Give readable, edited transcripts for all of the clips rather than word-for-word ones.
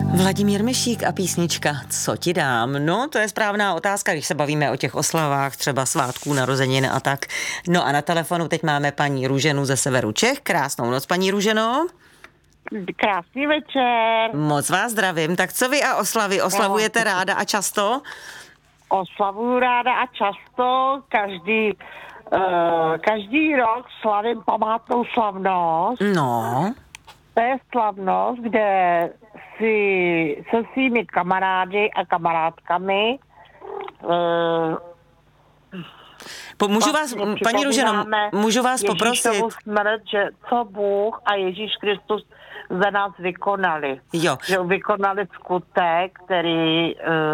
Vladimír Myšík a písnička Co ti dám? No, to je správná otázka, když se bavíme o těch oslavách, třeba svátků, narozenin a tak. No a na telefonu teď máme paní Růženu ze severu Čech. Krásnou noc, paní Růženo. Krásný večer. Moc vás zdravím. Tak co vy a oslavy? Oslavujete ráda a často? Oslavuju ráda a často. Každý rok slavím památnou slavnost. No. To je slavnost, kde si se svými kamarády a kamarádkami Můžu vás, paní Růženo, můžu vás poprosit? Ježíšovu smrt, že co Bůh a Ježíš Kristus za nás vykonali. Jo. Že vykonali skutek, který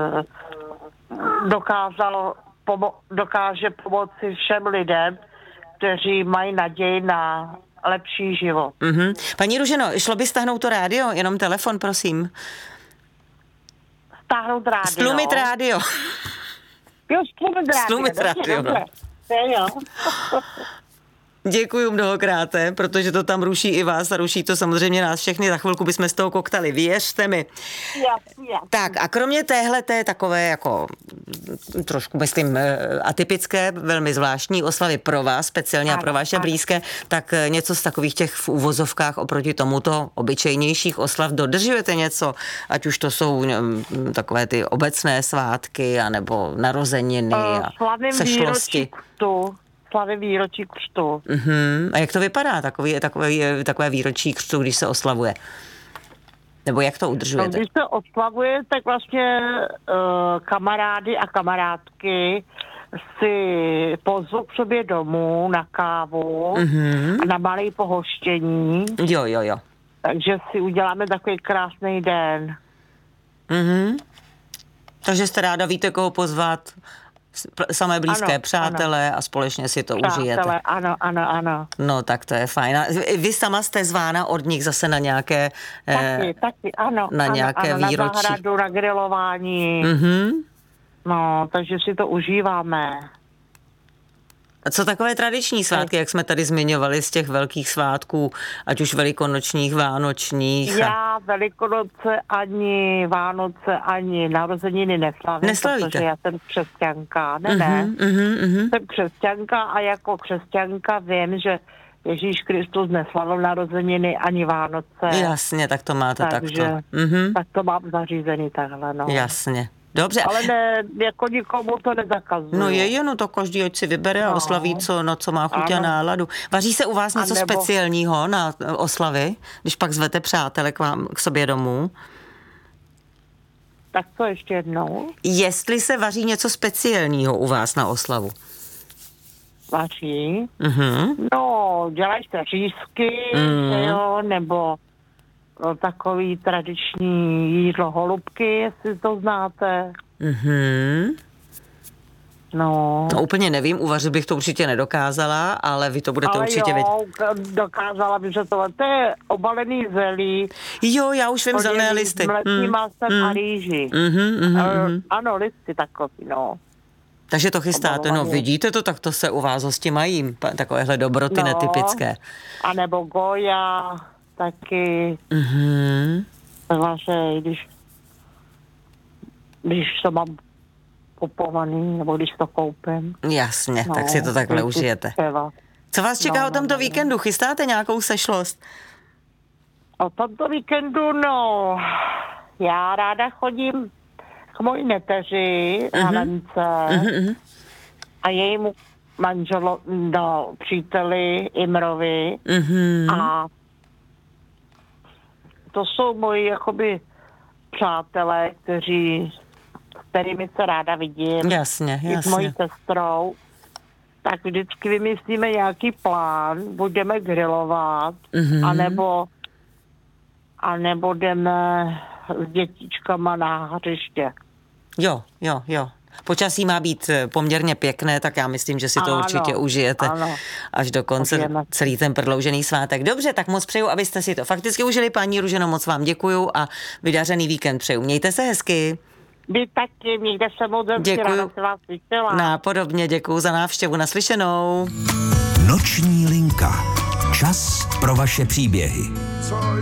dokáže pomoci všem lidem, kteří mají naději na lepší život. Mm-hmm. Paní Růženo, šlo by stáhnout to rádio? Jenom telefon, prosím. Stáhnout rádio? Stlumit rádio. Jo, stlumit rádio. Dobře. Jo. Děkuju mnohokrát, protože to tam ruší i vás a ruší to samozřejmě nás všechny. Za chvilku bychom z toho koktali, věřte mi. Jasně. Tak a kromě téhleté takové jako trošku, myslím, atypické, velmi zvláštní oslavy pro vás, speciálně a pro vaše blízké, tak něco z takových těch v uvozovkách oproti tomuto obyčejnějších oslav dodržujete něco? Ať už to jsou takové ty obecné svátky, anebo narozeniny a sešlosti. Slavím výročí křtu. A jak to vypadá, takové výročí křtu, když se oslavuje? Nebo jak to udržujete? Když se oslavuje, tak vlastně kamarády a kamarádky si pozvu k sobě domů na kávu a na malé pohoštění. Jo. Takže si uděláme takový krásný den. Takže jste ráda, víte, koho pozvat? Samé blízké přátelé a společně si to užijete. Ano. No, tak to je fajn. A vy sama jste zvána od nich zase na nějaké taky, ano. Na nějaké výročí. Na zahradu, na grilování. No, takže si to užíváme. A co takové tradiční svátky, jak jsme tady zmiňovali z těch velkých svátků, ať už velikonočních, vánočních? Já Velikonoce ani Vánoce, ani narozeniny neslavím. Neslavíte? Protože já jsem křesťanka. Jsem křesťanka a jako křesťanka vím, že Ježíš Kristus neslavil narozeniny ani Vánoce. Jasně, tak to máte takže, takto. Tak to mám zařízený takhle, no. Jasně. Dobře. Ale ne, jako nikomu to nezakazuju. No to každý ať si vybere a oslaví, co má chuť a náladu. Vaří se u vás něco speciálního na oslavy, když pak zvete přátele k sobě domů? Tak co ještě jednou? Jestli se vaří něco speciálního u vás na oslavu? Vaří? No, dělají se řízky, jo, nebo takový tradiční jídlo holubky, jestli to znáte. No, úplně nevím, uvařit bych to určitě nedokázala, ale vy to budete určitě vědět. Dokázala bych, že to je obalený zelí. Jo, já už vím, zelené listy. Mletým masem a rýži. Ano, listy takový, no. Takže to chystáte, no vidíte to, tak to se u vás hosti mají, takovéhle dobroty netypické. A nebo goja, taky. Vlastně, když to mám kupovaný, nebo když to koupím. Jasně, tak si to takhle užijete. Co vás čeká o tomto víkendu? Chystáte nějakou sešlost? O tomto víkendu, já ráda chodím k mojí neteři, Helence, a jejímu příteli Imrovi. A to jsou moji jakoby přátelé, kterými se ráda vidím. Jasně. I s mojí sestrou. Tak vždycky vymyslíme nějaký plán, budeme grilovat, anebo jdeme s dětičkama na hřiště. Jo. Počasí má být poměrně pěkné, tak já myslím, že si to určitě užijete až do konce, celý ten prodloužený svátek. Dobře, tak moc přeju, abyste si to fakticky užili, paní Růženo, moc vám děkuju a vydařený víkend přeju. Mějte se hezky. Vy taky, mějte se moc hezky, ráda se vás slyšela. Nápodobně, děkuju za návštěvu, naslyšenou. Noční linka. Čas pro vaše příběhy. Co